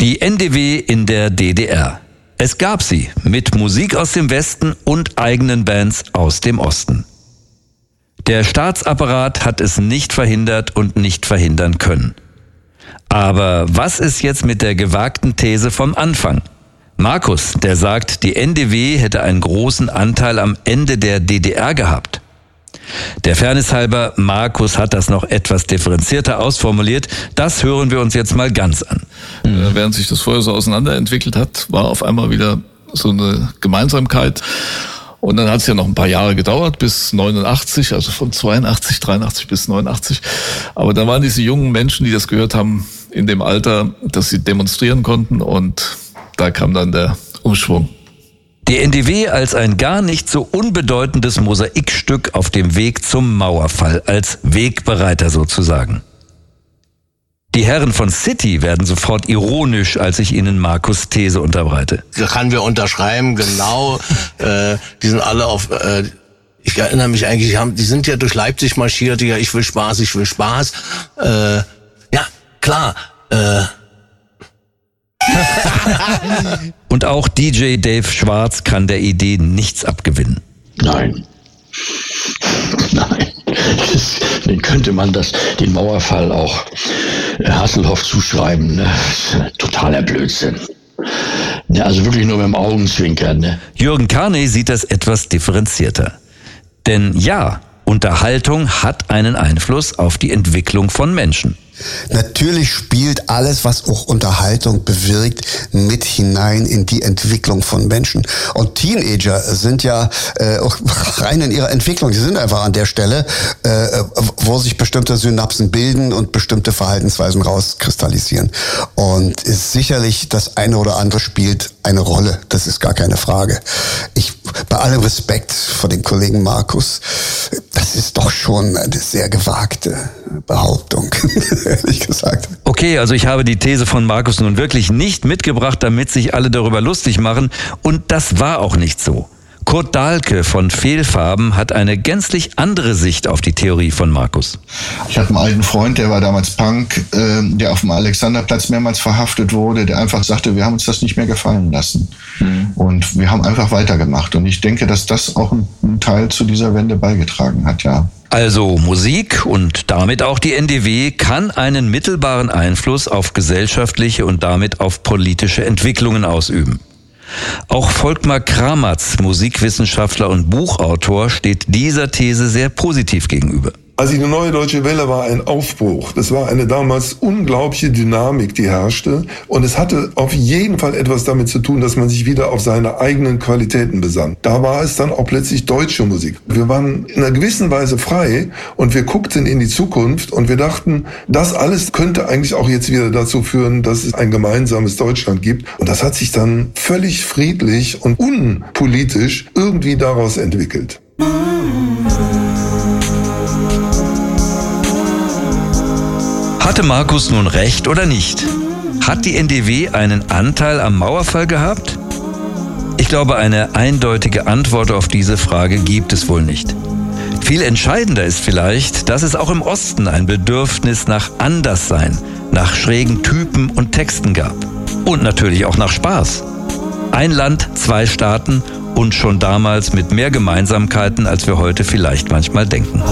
Die NDW in der DDR. Es gab sie mit Musik aus dem Westen und eigenen Bands aus dem Osten. Der Staatsapparat hat es nicht verhindert und nicht verhindern können. Aber was ist jetzt mit der gewagten These vom Anfang? Markus, der sagt, die NDW hätte einen großen Anteil am Ende der DDR gehabt. Der Fairness halber, Markus hat das noch etwas differenzierter ausformuliert. Das hören wir uns jetzt mal ganz an. Während sich das vorher so auseinanderentwickelt hat, war auf einmal wieder so eine Gemeinsamkeit. Und dann hat es ja noch ein paar Jahre gedauert, bis 89, also von 82, 83 bis 89. Aber da waren diese jungen Menschen, die das gehört haben, in dem Alter, dass sie demonstrieren konnten. Und da kam dann der Umschwung. Die NDW als ein gar nicht so unbedeutendes Mosaikstück auf dem Weg zum Mauerfall, als Wegbereiter sozusagen. Die Herren von City werden sofort ironisch, als ich ihnen Markus' These unterbreite. Kann wir unterschreiben, genau. Die sind alle auf... ich erinnere mich eigentlich, die sind ja durch Leipzig marschiert. Ja, ich will Spaß, ich will Spaß. Ja, klar. Und auch DJ Dave Schwarz kann der Idee nichts abgewinnen. Nein. Den könnte man den Mauerfall auch Hasselhoff zuschreiben. Ne? Totaler Blödsinn. Ne, also wirklich nur mit dem Augenzwinkern. Ne? Jürgen Carney sieht das etwas differenzierter. Denn ja, Unterhaltung hat einen Einfluss auf die Entwicklung von Menschen. Natürlich spielt alles, was auch Unterhaltung bewirkt, mit hinein in die Entwicklung von Menschen. Und Teenager sind ja auch rein in ihrer Entwicklung. Die sind einfach an der Stelle, wo sich bestimmte Synapsen bilden und bestimmte Verhaltensweisen rauskristallisieren. Und ist sicherlich das eine oder andere spielt eine Rolle. Das ist gar keine Frage. Bei allem Respekt vor dem Kollegen Markus, das ist doch schon eine sehr gewagte Behauptung, ehrlich gesagt. Okay, also ich habe die These von Markus nun wirklich nicht mitgebracht, damit sich alle darüber lustig machen. Und das war auch nicht so. Kurt Dahlke von Fehlfarben hat eine gänzlich andere Sicht auf die Theorie von Markus. Ich hatte einen alten Freund, der war damals Punk, der auf dem Alexanderplatz mehrmals verhaftet wurde, der einfach sagte, wir haben uns das nicht mehr gefallen lassen. Und wir haben einfach weitergemacht. Und ich denke, dass das auch einen Teil zu dieser Wende beigetragen hat, ja. Also Musik und damit auch die NDW kann einen mittelbaren Einfluss auf gesellschaftliche und damit auf politische Entwicklungen ausüben. Auch Volkmar Kramatz, Musikwissenschaftler und Buchautor, steht dieser These sehr positiv gegenüber. Also die Neue Deutsche Welle war ein Aufbruch. Das war eine damals unglaubliche Dynamik, die herrschte. Und es hatte auf jeden Fall etwas damit zu tun, dass man sich wieder auf seine eigenen Qualitäten besann. Da war es dann auch plötzlich deutsche Musik. Wir waren in einer gewissen Weise frei und wir guckten in die Zukunft und wir dachten, das alles könnte eigentlich auch jetzt wieder dazu führen, dass es ein gemeinsames Deutschland gibt. Und das hat sich dann völlig friedlich und unpolitisch irgendwie daraus entwickelt. Hatte Markus nun recht oder nicht? Hat die NDW einen Anteil am Mauerfall gehabt? Ich glaube, eine eindeutige Antwort auf diese Frage gibt es wohl nicht. Viel entscheidender ist vielleicht, dass es auch im Osten ein Bedürfnis nach Anderssein, nach schrägen Typen und Texten gab. Und natürlich auch nach Spaß. Ein Land, zwei Staaten und schon damals mit mehr Gemeinsamkeiten, als wir heute vielleicht manchmal denken.